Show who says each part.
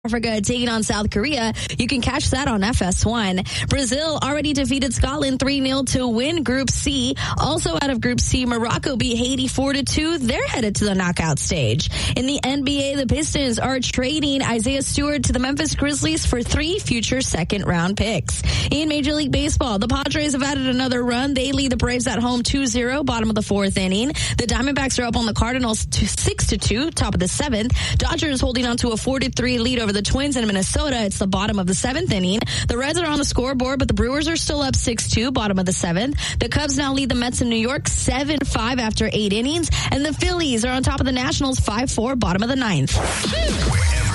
Speaker 1: Africa taking on South Korea. You can catch that on FS1. Brazil already defeated Scotland 3-0 to win Group C. Also out of Group C, Morocco beat Haiti 4-2. They're headed to the knockout stage. In the NBA, the Pistons are trading Isaiah Stewart to the Memphis Grizzlies for 3 future second-round picks. In Major League Baseball, the Padres have added another run. They lead the Braves at home 2-0, bottom of the 4th inning. The Diamondbacks are up on the Cardinals 6-2, top of the 7th. Dodgers holding on to a 4-3 lead over the Twins in Minnesota. It's the bottom of the 7th inning. The Reds are on the scoreboard, but the Brewers are still up 6-2, bottom of the 7th. The Cubs now lead the Mets in New York 7-5 after 8 innings. And the Phillies are on top of the Nationals 5-4, bottom of the 9th.